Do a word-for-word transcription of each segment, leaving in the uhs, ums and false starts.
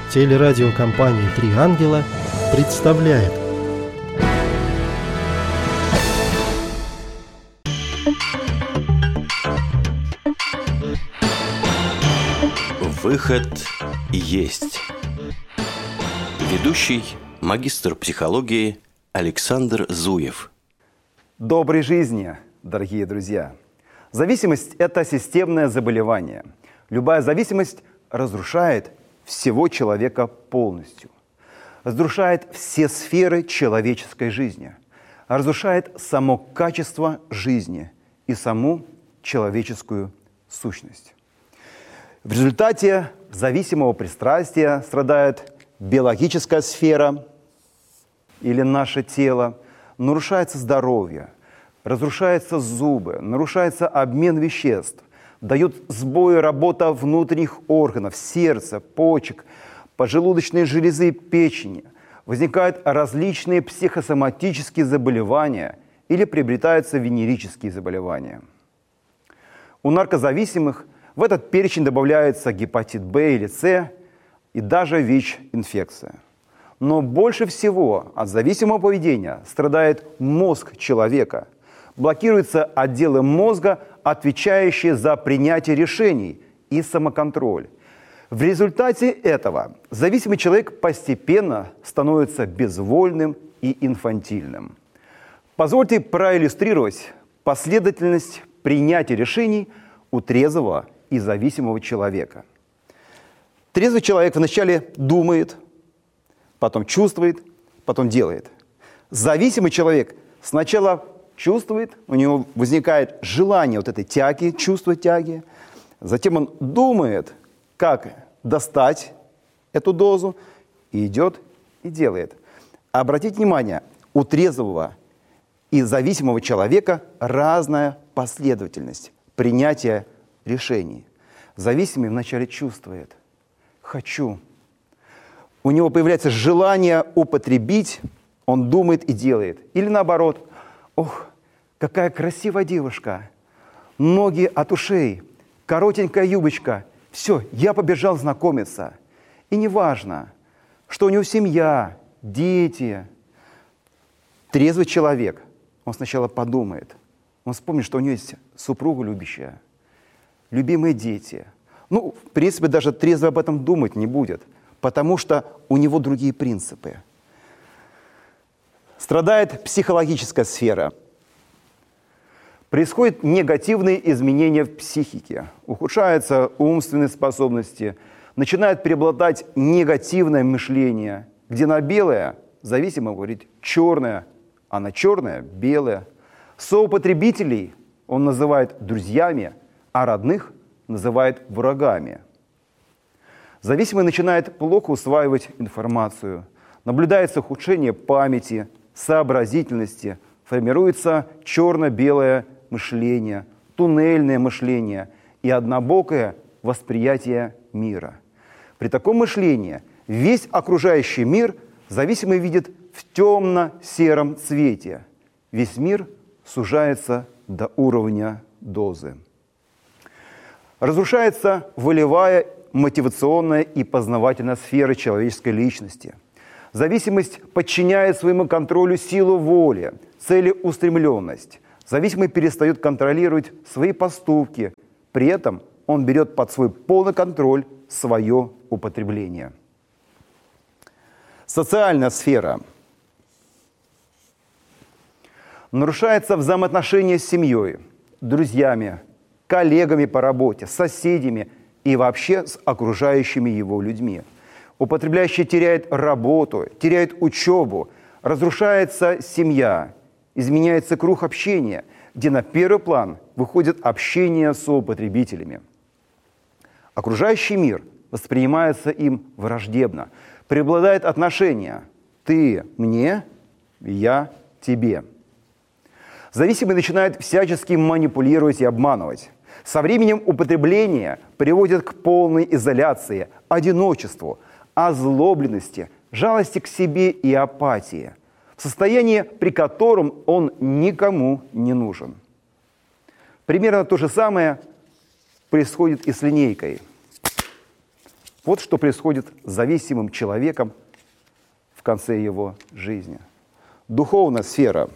Телерадиокомпания «Три ангела» представляет. Выход есть. Ведущий, магистр психологии Александр Зуев. Доброй жизни, дорогие друзья! Зависимость – это системное заболевание. Любая зависимость разрушает всего человека полностью. Разрушает все сферы человеческой жизни. Разрушает само качество жизни и саму человеческую сущность. В результате зависимого пристрастия страдает биологическая сфера или наше тело, нарушается здоровье, разрушаются зубы, нарушается обмен веществ, дают сбои работа внутренних органов, сердца, почек, поджелудочной железы, печени. Возникают различные психосоматические заболевания или приобретаются венерические заболевания. У наркозависимых в этот перечень добавляется гепатит Б или С и даже ВИЧ-инфекция. Но больше всего от зависимого поведения страдает мозг человека. Блокируются отделы мозга, отвечающие за принятие решений и самоконтроль. В результате этого зависимый человек постепенно становится безвольным и инфантильным. Позвольте проиллюстрировать последовательность принятия решений у трезвого и зависимого человека. Трезвый человек вначале думает, потом чувствует, потом делает. Зависимый человек сначала чувствует, у него возникает желание вот этой тяги, чувство тяги. Затем он думает, как достать эту дозу, и идет и делает. Обратите внимание, у трезвого и зависимого человека разная последовательность принятия решений. Зависимый вначале чувствует «хочу». У него появляется желание употребить, он думает и делает. Или наоборот, ох, какая красивая девушка, ноги от ушей, коротенькая юбочка. Все, я побежал знакомиться. И неважно, что у него семья, дети. Трезвый человек, он сначала подумает, он вспомнит, что у него есть супруга любящая, любимые дети. Ну, в принципе, даже трезвый об этом думать не будет, потому что у него другие принципы. Страдает психологическая сфера. Происходят негативные изменения в психике. Ухудшаются умственные способности. Начинает преобладать негативное мышление, где на белое зависимо говорить черное, а на черное – белое. Соупотребителей он называет друзьями, а родных называет врагами. Зависимый начинает плохо усваивать информацию. Наблюдается ухудшение памяти, сообразительности, формируется черно-белое мышление, туннельное мышление и однобокое восприятие мира. При таком мышлении весь окружающий мир зависимый видит в темно-сером цвете. Весь мир сужается до уровня дозы. Разрушается волевая, мотивационная и познавательная сфера человеческой личности. Зависимость подчиняет своему контролю силу воли, целеустремленность. Зависимый перестает контролировать свои поступки. При этом он берет под свой полный контроль свое употребление. Социальная сфера. Нарушается взаимоотношения с семьей, друзьями, коллегами по работе, соседями и вообще с окружающими его людьми. Употребляющий теряет работу, теряет учебу, разрушается семья, изменяется круг общения, где на первый план выходит общение с соупотребителями. Окружающий мир воспринимается им враждебно. Преобладает отношение «ты мне, я тебе». Зависимый начинает всячески манипулировать и обманывать. Со временем употребление приводит к полной изоляции, одиночеству, озлобленности, жалости к себе и апатии, в состоянии, при котором он никому не нужен. Примерно то же самое происходит и с линейкой. Вот что происходит с зависимым человеком в конце его жизни. Духовная сфера.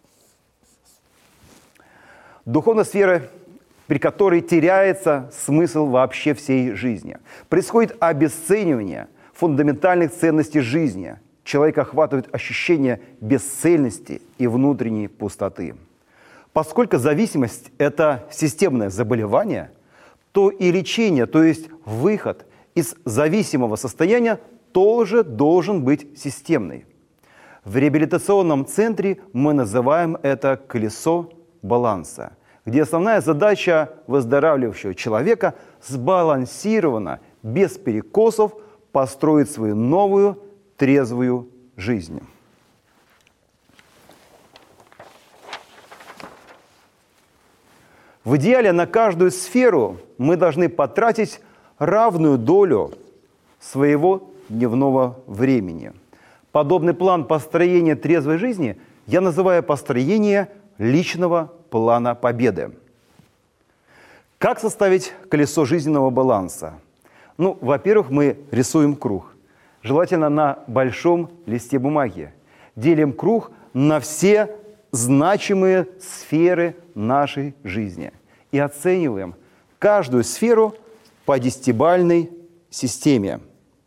Духовная сфера, при которой теряется смысл вообще всей жизни. Происходит обесценивание фундаментальных ценностей жизни. Человека охватывает ощущение бесцельности и внутренней пустоты. Поскольку зависимость – это системное заболевание, то и лечение, то есть выход из зависимого состояния, тоже должен быть системный. В реабилитационном центре мы называем это колесо баланса, где основная задача выздоравливающего человека сбалансированно, без перекосов, построить свою новую трезвую жизнь. В идеале на каждую сферу мы должны потратить равную долю своего дневного времени. Подобный план построения трезвой жизни я называю построение личного плана победы. Как составить колесо жизненного баланса? Ну, во-первых, мы рисуем круг. Желательно на большом листе бумаги. Делим круг на все значимые сферы нашей жизни. И оцениваем каждую сферу по десятибалльной системе.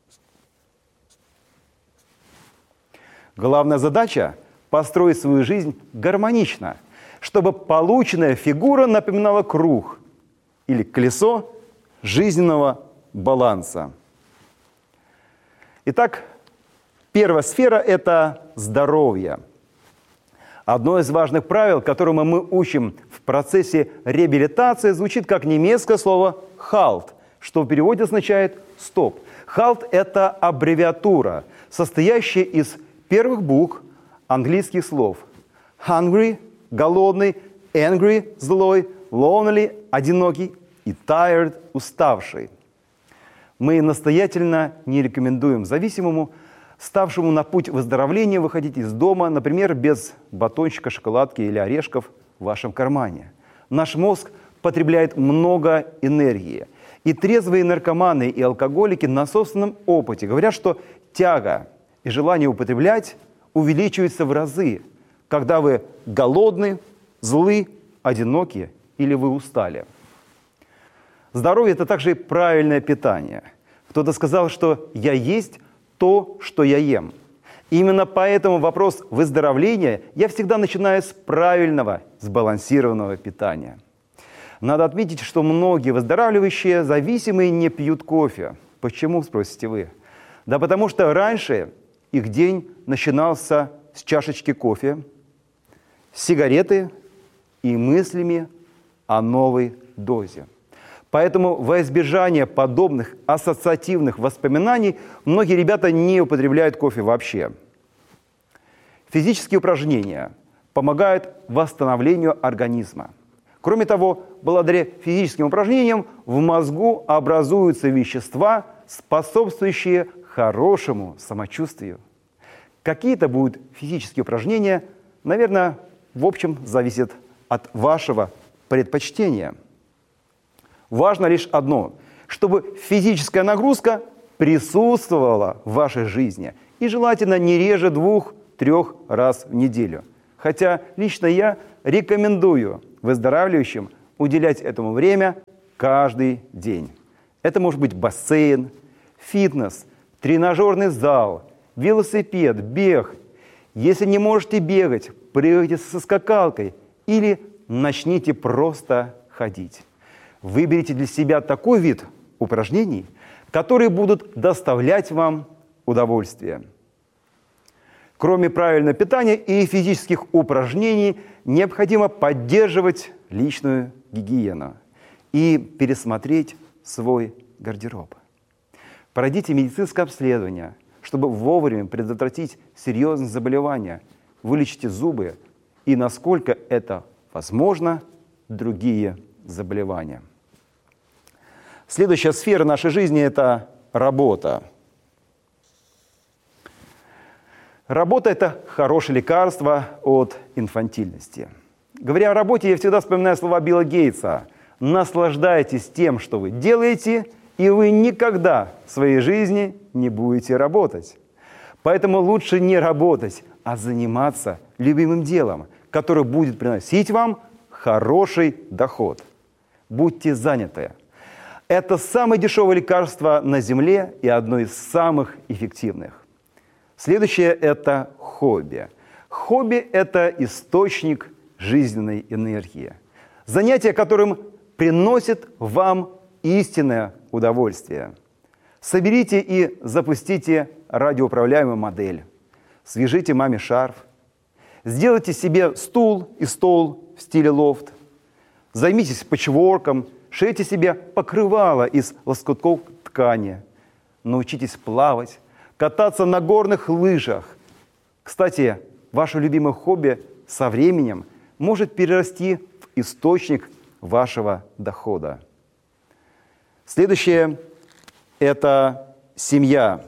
Главная задача – построить свою жизнь гармонично, чтобы полученная фигура напоминала круг или колесо жизненного баланса. Итак, первая сфера – это здоровье. Одно из важных правил, которому мы учим в процессе реабилитации, звучит как немецкое слово «halt», что в переводе означает «стоп». «Halt» – это аббревиатура, состоящая из первых букв английских слов. Hungry – голодный, angry – злой, lonely – одинокий и tired – уставший. Мы настоятельно не рекомендуем зависимому, ставшему на путь выздоровления, выходить из дома, например, без батончика, шоколадки или орешков в вашем кармане. Наш мозг потребляет много энергии. И трезвые наркоманы и алкоголики на собственном опыте говорят, что тяга и желание употреблять увеличиваются в разы, когда вы голодны, злы, одиноки или вы устали. Здоровье – это также и правильное питание. Кто-то сказал, что «я есть то, что я ем». Именно поэтому вопрос выздоровления я всегда начинаю с правильного, сбалансированного питания. Надо отметить, что многие выздоравливающие зависимые не пьют кофе. Почему, спросите вы? Да потому что раньше их день начинался с чашечки кофе, сигареты и мыслями о новой дозе. Поэтому во избежание подобных ассоциативных воспоминаний многие ребята не употребляют кофе вообще. Физические упражнения помогают восстановлению организма. Кроме того, благодаря физическим упражнениям в мозгу образуются вещества, способствующие хорошему самочувствию. Какие-то будут физические упражнения, наверное, в общем, зависит от вашего предпочтения. Важно лишь одно, чтобы физическая нагрузка присутствовала в вашей жизни. И желательно не реже двух-трех раз в неделю. Хотя лично я рекомендую выздоравливающим уделять этому время каждый день. Это может быть бассейн, фитнес, тренажерный зал, велосипед, бег. Если не можете бегать, прыгайте со скакалкой или начните просто ходить. Выберите для себя такой вид упражнений, которые будут доставлять вам удовольствие. Кроме правильного питания и физических упражнений, необходимо поддерживать личную гигиену и пересмотреть свой гардероб. Пройдите медицинское обследование, чтобы вовремя предотвратить серьезные заболевания, вылечите зубы и, насколько это возможно, другие заболевания. Следующая сфера нашей жизни – это работа. Работа – это хорошее лекарство от инфантильности. Говоря о работе, я всегда вспоминаю слова Билла Гейтса. Наслаждайтесь тем, что вы делаете, и вы никогда в своей жизни не будете работать. Поэтому лучше не работать, а заниматься любимым делом, которое будет приносить вам хороший доход. Будьте заняты. Это самое дешевое лекарство на Земле и одно из самых эффективных. Следующее – это хобби. Хобби – это источник жизненной энергии. Занятие, которым приносит вам истинное удовольствие. Соберите и запустите радиоуправляемую модель. Свяжите маме шарф. Сделайте себе стул и стол в стиле лофт. Займитесь патчворком. Шейте себе покрывало из лоскутков ткани. Научитесь плавать, кататься на горных лыжах. Кстати, ваше любимое хобби со временем может перерасти в источник вашего дохода. Следующее – это семья.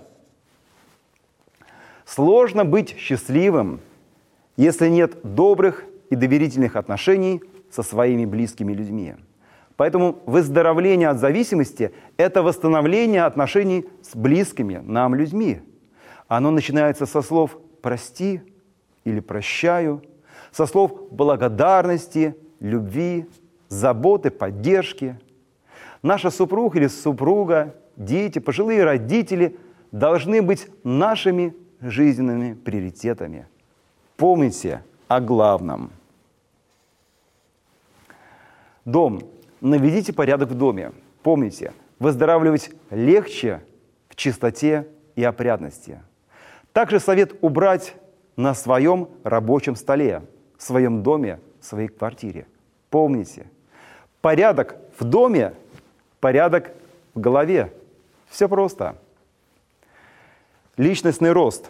Сложно быть счастливым, если нет добрых и доверительных отношений со своими близкими людьми. Поэтому выздоровление от зависимости – это восстановление отношений с близкими нам людьми. Оно начинается со слов «прости» или «прощаю», со слов благодарности, любви, заботы, поддержки. Наша супруга или супруга, дети, пожилые родители должны быть нашими жизненными приоритетами. Помните о главном. Дом. Наведите порядок в доме. Помните, выздоравливать легче в чистоте и опрятности. Также совет убрать на своем рабочем столе, в своем доме, в своей квартире. Помните, порядок в доме, порядок в голове. Все просто. Личностный рост.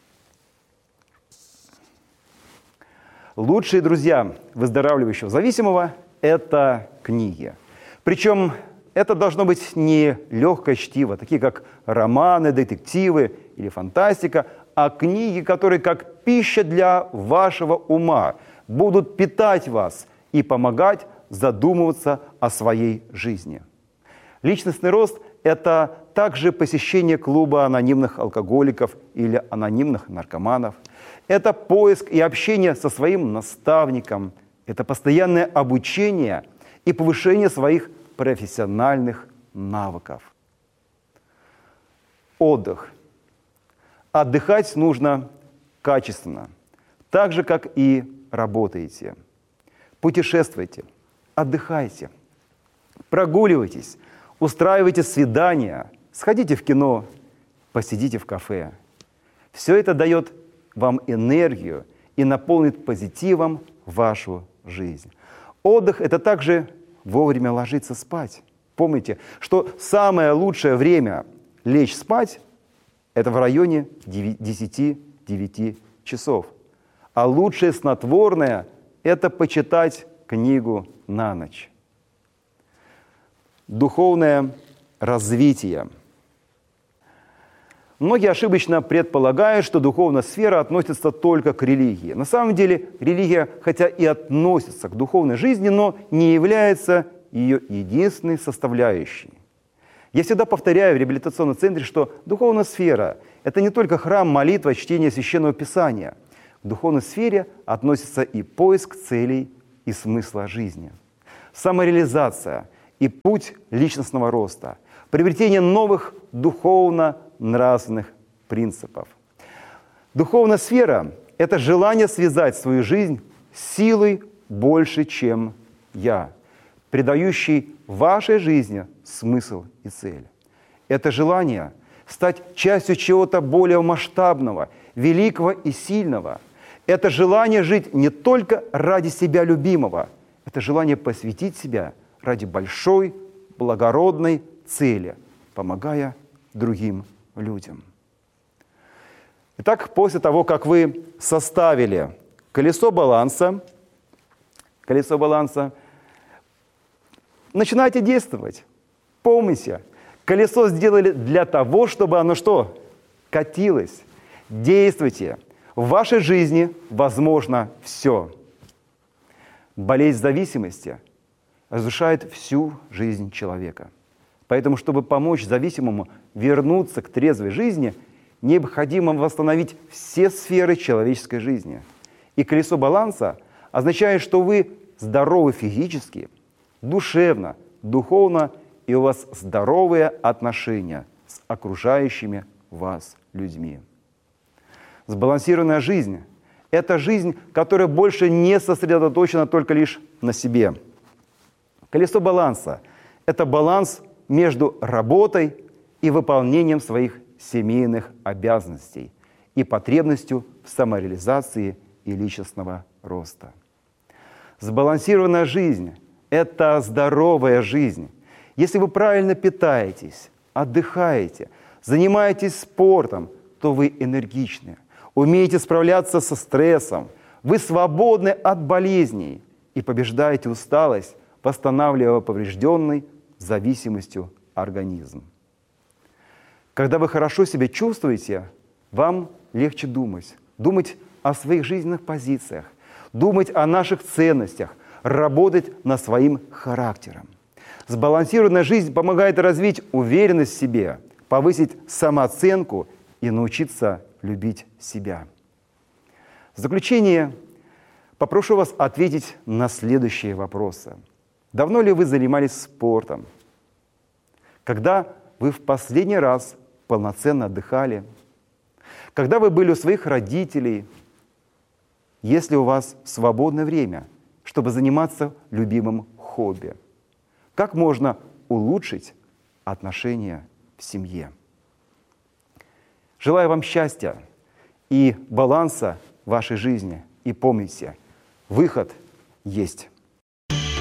Лучшие друзья выздоравливающего зависимого – это книги. Причем это должно быть не легкое чтиво, такие как романы, детективы или фантастика, а книги, которые как пища для вашего ума будут питать вас и помогать задумываться о своей жизни. Личностный рост – это также посещение клуба анонимных алкоголиков или анонимных наркоманов. Это поиск и общение со своим наставником. Это постоянное обучение и повышение своих профессиональных навыков. Отдых. Отдыхать нужно качественно, так же, как и работаете. Путешествуйте, отдыхайте, прогуливайтесь, устраивайте свидания, сходите в кино, посидите в кафе. Все это дает вам энергию и наполнит позитивом вашу жизнь. Отдых – это также вовремя ложиться спать. Помните, что самое лучшее время лечь спать – это в районе десяти-девяти часов. А лучшее снотворное – это почитать книгу на ночь. Духовное развитие. Многие ошибочно предполагают, что духовная сфера относится только к религии. На самом деле религия, хотя и относится к духовной жизни, но не является ее единственной составляющей. Я всегда повторяю в реабилитационном центре, что духовная сфера – это не только храм, молитва, чтение Священного Писания. К духовной сфере относится и поиск целей и смысла жизни, самореализация и путь личностного роста, приобретение новых духовно-нравственных принципов. Духовная сфера – это желание связать свою жизнь с силой больше, чем я, придающей вашей жизни смысл и цель. Это желание стать частью чего-то более масштабного, великого и сильного. Это желание жить не только ради себя любимого, это желание посвятить себя ради большой, благородной цели, помогая другим людям. Итак, после того, как вы составили колесо баланса, колесо баланса, начинайте действовать. Помните, колесо сделали для того, чтобы оно что? Катилось. Действуйте. В вашей жизни возможно все. Болезнь зависимости разрушает всю жизнь человека. Поэтому, чтобы помочь зависимому вернуться к трезвой жизни, необходимо восстановить все сферы человеческой жизни. И колесо баланса означает, что вы здоровы физически, душевно, духовно, и у вас здоровые отношения с окружающими вас людьми. Сбалансированная жизнь – это жизнь, которая больше не сосредоточена только лишь на себе. Колесо баланса – это баланс между работой и выполнением своих семейных обязанностей и потребностью в самореализации и личностного роста. Сбалансированная жизнь – это здоровая жизнь. Если вы правильно питаетесь, отдыхаете, занимаетесь спортом, то вы энергичны, умеете справляться со стрессом, вы свободны от болезней и побеждаете усталость, восстанавливая поврежденный зависимостью организм. Когда вы хорошо себя чувствуете, вам легче думать, думать о своих жизненных позициях, думать о наших ценностях, работать над своим характером. Сбалансированная жизнь помогает развить уверенность в себе, повысить самооценку и научиться любить себя. В заключение попрошу вас ответить на следующие вопросы. Давно ли вы занимались спортом? Когда вы в последний раз полноценно отдыхали? Когда вы были у своих родителей? Есть ли у вас свободное время, чтобы заниматься любимым хобби? Как можно улучшить отношения в семье? Желаю вам счастья и баланса в вашей жизни. И помните, выход есть.